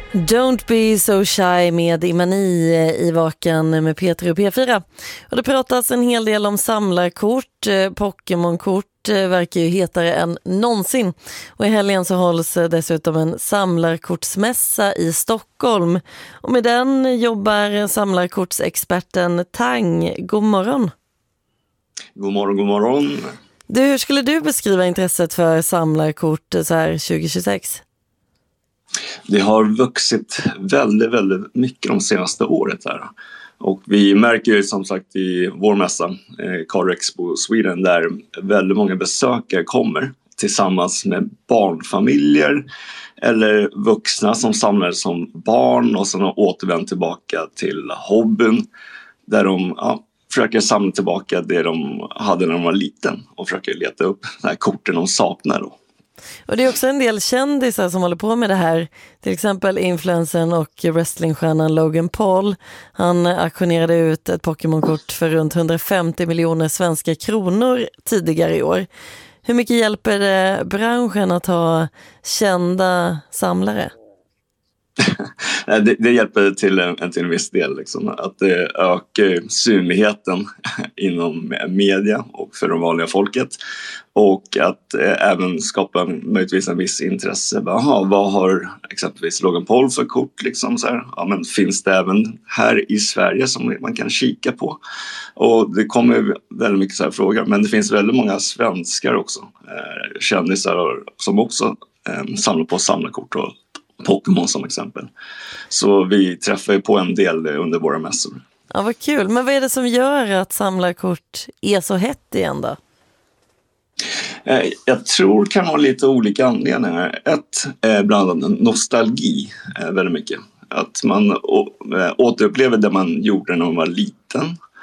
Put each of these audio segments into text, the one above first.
Don't be so shy med Imani i Vaken med Peter och P4. Och det pratas en hel del om samlarkort. Pokémon-kort verkar ju hetare än någonsin. Och i helgen så hålls dessutom en samlarkortsmässa i Stockholm. Och med den jobbar samlarkortsexperten Tang. God morgon. God morgon, god morgon. Du, hur skulle du beskriva intresset för samlarkort så här 2026? Det har vuxit väldigt, väldigt mycket de senaste året här. Och vi märker ju som sagt i vår mässa, Car Expo Sweden, där väldigt många besökare kommer tillsammans med barnfamiljer eller vuxna som samlar som barn och som har återvänt tillbaka till hobbyn där de försöker samla tillbaka det de hade när de var liten och försöker leta upp de här korten de saknar då. Och det är också en del kändisar som håller på med det här. Till exempel influencern och wrestlingstjärnan Logan Paul. Han auktionerade ut ett Pokémon-kort för runt 150 miljoner svenska kronor tidigare i år. Hur mycket hjälper det branschen att ha kända samlare? Det hjälper till en viss del liksom, att det ökar synligheten inom media och för de vanliga folket och att även skapa möjligtvis en viss intresse. Vad har exempelvis Logan Paul för kort liksom, så här? Ja, men finns det även här i Sverige som man kan kika på? Och det kommer väldigt mycket så här frågor, men det finns väldigt många svenskar också, kändisar som också samlar på samlarkort och Pokémon som exempel. Så vi träffar ju på en del under våra mässor. Ja, vad kul. Men vad är det som gör att samlarkort är så hett igen då? Jag tror det kan ha lite olika anledningar. Ett är bland annat nostalgi väldigt mycket. Att man återupplever det man gjorde när man var liten.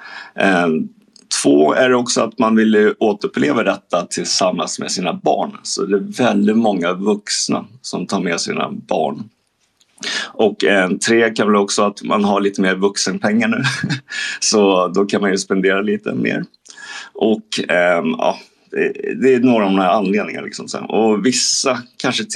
Två är det också att man vill återuppleva detta tillsammans med sina barn. Så det är väldigt många vuxna som tar med sina barn. Och tre kan väl också att man har lite mer vuxenpengar nu. Så då kan man ju spendera lite mer. Och det är några av de här anledningarna. Liksom. Och vissa kanske till